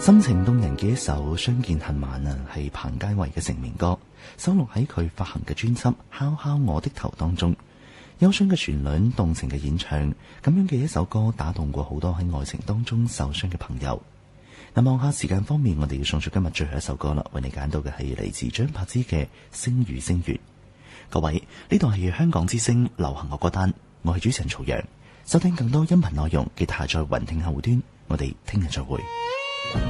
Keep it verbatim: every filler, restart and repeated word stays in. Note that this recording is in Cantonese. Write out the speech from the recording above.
心情動人嘅一首《相見恨晚》啊，係彭佳慧嘅成名歌，收錄喺佢發行嘅專輯《敲敲我的頭》當中。憂傷嘅旋律，動情嘅演唱，咁樣嘅一首歌打動過好多喺愛情當中受傷嘅朋友。嗱，望下時間方面，我哋要送出今日最後一首歌啦，為你揀到嘅係嚟自張柏芝嘅《星語星月》。各位，呢度係香港之聲流行樂歌單，我係主持人曹陽。收聽更多音頻內容，記得下載雲聽客戶端。我哋聽日再會。